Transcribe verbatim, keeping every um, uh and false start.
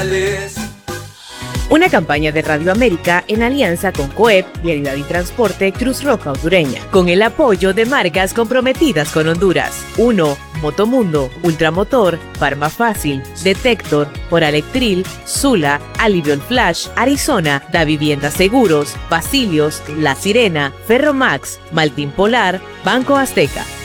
Nacionales. Una campaña de Radio América en alianza con COEP, Vialidad y Transporte Cruz Roja Hondureña, con el apoyo de marcas comprometidas con Honduras. uno. Motomundo, Ultramotor, Farma Fácil, Detector, Oralectril, Sula, Alivion Flash, Arizona, Da Vivienda Seguros, Basilios, La Sirena, Ferromax, Maltín Polar, Banco Azteca.